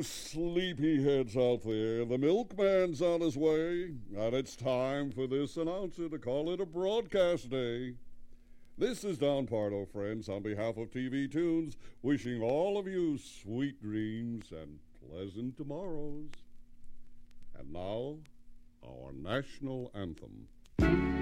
you sleepyheads out there, the milkman's on his way, and it's time for this announcer to call it a broadcast day. This is Don Pardo, friends, on behalf of TV Tunes, wishing all of you sweet dreams and pleasant tomorrows. And now, our national anthem.